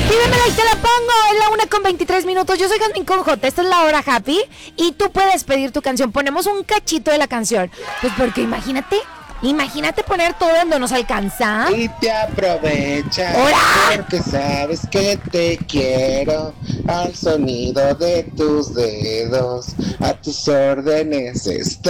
Pídemela y te la pongo. Es la 1:23. Yo soy Jazmín con J. Esta es la hora happy. Y tú puedes pedir tu canción. Ponemos un cachito de la canción. Pues porque imagínate poner todo donde nos alcanza. Y te aprovechas. ¡Hora! Porque sabes que te quiero. Al sonido de tus dedos. A tus órdenes estoy.